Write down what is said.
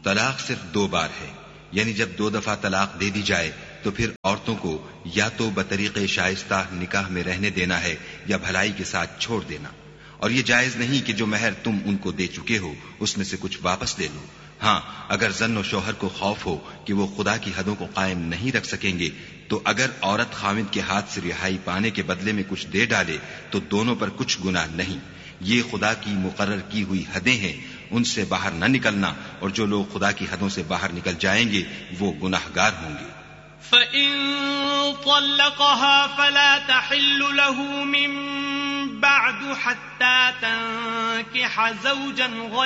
तलाक सिर्फ 2 बार है, यानी जब 2 दफा तलाक दे दी जाए तो फिर औरतों को या तो बतरीके शाइस्ता निकाह में रहने देना है या भलाई के साथ छोड़ देना। और ये जायज नहीं कि जो महर तुम उनको दे चुके हो उसमें से कुछ वापस ले लो। हाँ, अगर जन और शौहर को खौफ हो कि वो खुदा की हदों को कायम नहीं रख सकेंगे, तो अगर औरत खाविंद के हाथ से रिहाई पाने के बदले में कुछ दे डाले तो दोनों पर कुछ गुनाह नहीं। ये खुदा की मुकर्रर की हुई हदें हैं, उनसे बाहर न निकलना, और जो लोग खुदा की हदों से बाहर निकल जाएंगे वो गुनाहगार होंगे। फ़इन तल्लक़हा फ़ला तहिल्लु लहू मिन बअदु हत्ता तंकिह ज़ौजन